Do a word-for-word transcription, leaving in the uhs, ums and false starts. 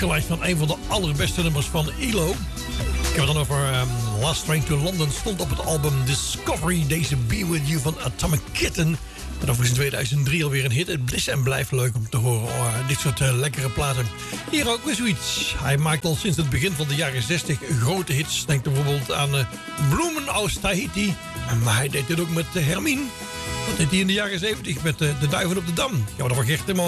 afgeleid van een van de allerbeste nummers van E L O. Ik heb het dan over um, Last Train to London. Stond op het album Discovery. Deze Be With You van Atomic Kitten. En overigens in tweeduizend drie alweer een hit. Het is en blijft leuk om te horen. Oh, dit soort uh, lekkere platen. Hier ook weer zoiets. Hij maakt al sinds het begin van de jaren zestig grote hits. Denk bijvoorbeeld aan uh, Bloemen aus Tahiti. Maar hij deed dit ook met uh, Hermine. Dat deed hij in de jaren zeventig met uh, De Duiven op de Dam. Ja, dat was echt helemaal